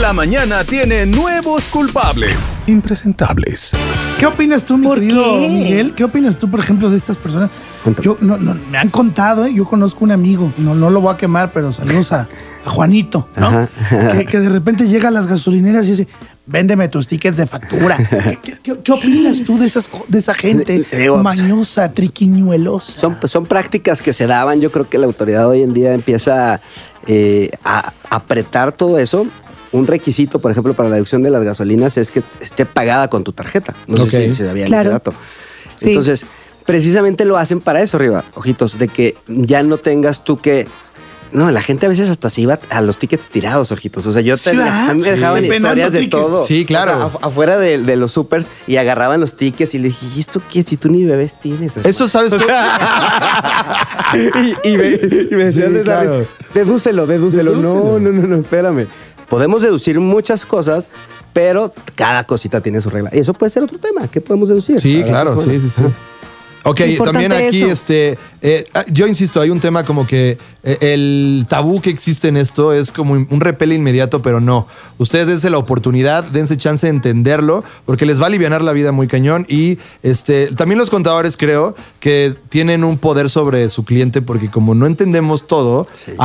la mañana tiene nuevos culpables impresentables. ¿Qué opinas tú, mi querido qué? Miguel? ¿Qué opinas tú, por ejemplo, de estas personas? Cuéntame. Yo me han contado, yo conozco un amigo, no lo voy a quemar, pero saludos a Juanito, ¿no? Ajá. Que de repente llega a las gasolineras y dice, véndeme tus tickets de factura. ¿Qué opinas tú de esa gente Digo, mañosa, triquiñuelosa? Son prácticas que se daban. Yo creo que la autoridad hoy en día empieza a apretar todo eso. Un requisito, por ejemplo, para la deducción de las gasolinas es que esté pagada con tu tarjeta. No Ok. sé si se sabía Claro. ese dato. Sí. Entonces, precisamente lo hacen para eso, Riva. Ojitos, de que ya no tengas tú que... No, la gente a veces hasta se iba a los tickets tirados, ojitos. O sea, Sí, ¿verdad? a mí me dejaban Sí. historias Penando de tickets. todo. Sí, claro. O sea, afuera de los supers y agarraban los tickets y le dije, ¿y esto qué? Si tú ni bebés tienes. Eso, ¿sabes qué? y me decían, Sí, claro. dedúcelo. No, espérame. Podemos deducir muchas cosas, pero cada cosita tiene su regla. Y eso puede ser otro tema. ¿Qué podemos deducir? Sí, A ver, claro, bueno. sí. Ok, Importante también aquí, eso. yo insisto, hay un tema como que el tabú que existe en esto es como un repele inmediato, pero no. Ustedes dense la oportunidad, dense chance de entenderlo, porque les va a alivianar la vida muy cañón. Y también los contadores creo que tienen un poder sobre su cliente, porque como no entendemos todo, Sí.